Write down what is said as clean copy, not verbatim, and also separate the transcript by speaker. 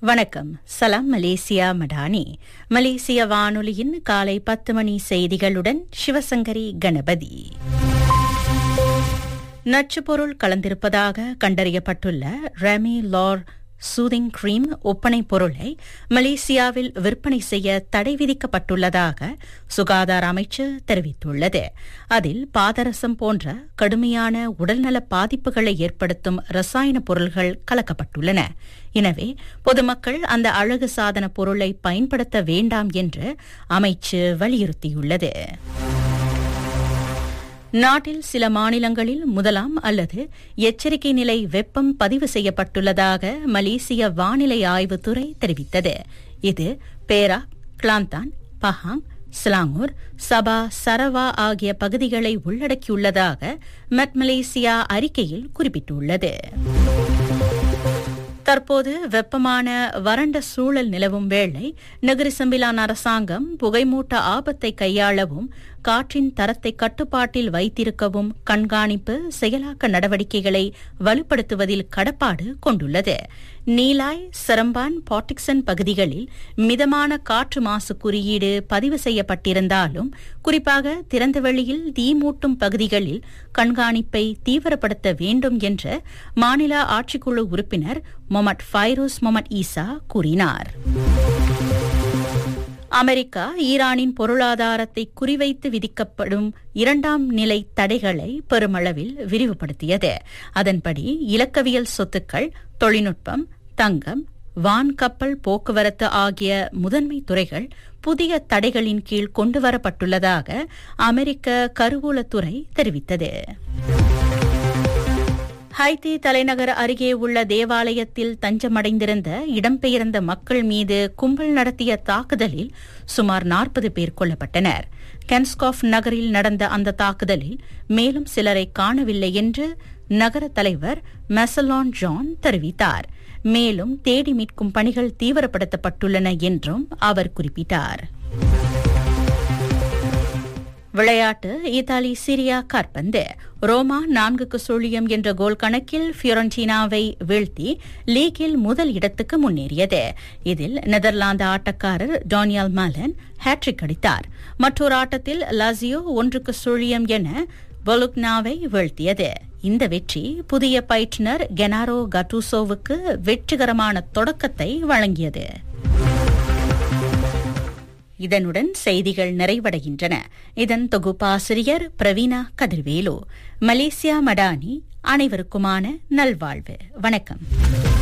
Speaker 1: வணக்கம். சலாம் மலேசியா மடானி. மலேசிய வானொலியின் காலை 10 மணி செய்திகளுடன் சிவசங்கரி கணபதி. நச்சுப்பொருள் கலந்திருப்பதாக கண்டறியப்பட்டுள்ள ரெமி லார் சூதிங் கிரீம் ஒப்பனைப் பொருளை மலேசியாவில் விற்பனை செய்ய தடை விதிக்கப்பட்டுள்ளதாக சுகாதார அமைச்சு தெரிவித்துள்ளது. அதில் பாதரசம் போன்ற கடுமையான உடல்நல பாதிப்புகளை ஏற்படுத்தும் ரசாயன பொருள்கள் கலக்கப்பட்டுள்ளன. எனவே பொதுமக்கள் அந்த அழகு சாதன பொருளை பயன்படுத்த வேண்டாம் என்று அமைச்சு வலியுறுத்தியுள்ளது. நாட்டில் சில மாநிலங்களில் முதலாம் அல்லது எச்சரிக்கை நிலை வெப்பம் பதிவு செய்யப்பட்டுள்ளதாக மலேசிய வானிலை ஆய்வுத்துறை தெரிவித்தது. இது பேராக், கிளாந்தான், பஹாங், சிலாங்கூர், சபா, சரவா ஆகிய பகுதிகளை உள்ளடக்கியுள்ளதாக மெட் மலேசியா அறிக்கையில் குறிப்பிட்டுள்ளது. தற்போது வெப்பமான வறண்ட சூழல் நிலவும் வேளை நகரி சம்பிலான் அரசாங்கம் புகைமூட்ட ஆபத்தை கையாளவும் காற்றின் தரத்தை கட்டுப்பாட்டில் வைத்திருக்கவும் கண்காணிப்பு செயலாக்க நடவடிக்கைகளை வலுப்படுத்துவதில் கடப்பாடு கொண்டுள்ளது. நீலாய், சிரம்பான், பாட்டிக்சன் பகுதிகளில் மிதமான காற்று மாசு குறியீடு பதிவு செய்யப்பட்டிருந்தாலும் குறிப்பாக திறந்தவெளியில் தீமூட்டும் பகுதிகளில் கண்காணிப்பை தீவிரப்படுத்த வேண்டும் என்று மாநில ஆட்சிக்குழு உறுப்பினர் மொமட் ஃபைரோஸ் மொமட் ஈசா கூறினார். அமெரிக்கா ஈரானின் பொருளாதாரத்தை குறிவைத்து விதிக்கப்படும் 2ஆம் நிலை தடைகளை பெருமளவில் விரிவுபடுத்தியது. அதன்படி இலக்கவியல் சொத்துக்கள், தொழில்நுட்பம், தங்கம், வான்கப்பல் போக்குவரத்து ஆகிய முதன்மை துறைகள் புதிய தடைகளின் கீழ் கொண்டுவரப்பட்டுள்ளதாக அமெரிக்க கருவூலத்துறை தெரிவித்தது. ஹைத்தி தலைநகர் அருகே உள்ள தேவாலயத்தில் தஞ்சமடைந்திருந்த இடம்பெயர்ந்த மக்கள் மீது கும்பல் நடத்திய தாக்குதலில் சுமார் 40 பேர் கொல்லப்பட்டனர். கென்ஸ்காஃப் நகரில் நடந்த அந்த தாக்குதலில் மேலும் சிலரை காணவில்லை என்று நகர தலைவர் மெசலான் ஜான் தெரிவித்தார். மேலும் தேடி மீட்கும் பணிகள் தீவிரப்படுத்தப்பட்டுள்ளன என்றும் அவர் குறிப்பிட்டார். விளையாட்டு. இத்தாலி சிரியா காற்பந்து. ரோமா 4-0 என்ற கோல் கணக்கில் ஃபியோரன்டினாவை வீழ்த்தி லீக்கில் முதல் இடத்துக்கு முன்னேறியது. இதில் நெதர்லாந்து ஆட்டக்காரர் டானியல் மாலன் ஹேட்ரிக் அடித்தார். மற்றொரு ஆட்டத்தில் லாசியோ 1-0 என பொலுக்னாவை வீழ்த்தியது. இந்த வெற்றி புதிய பயிற்றுனர் கெனாரோ கட்டூசோவுக்கு வெற்றிகரமான தொடக்கத்தை வழங்கியது. இதனுடன் செய்திகள் நிறைவடைகின்றன. இதன் தொகுப்பாசிரியர் பிரவீணா கதிர்வேலு. மலேசியா மடானி. அனைவருக்குமான நல்வாழ்வு. வணக்கம்.